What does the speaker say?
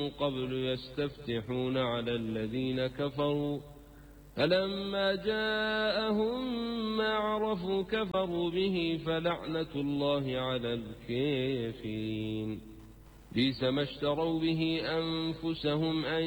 قبل يستفتحون على الذين كفروا فلما جاءهم ما عرفوا كفروا به فلعنة الله على الكافرين. بئس ما اشتروا به أنفسهم أن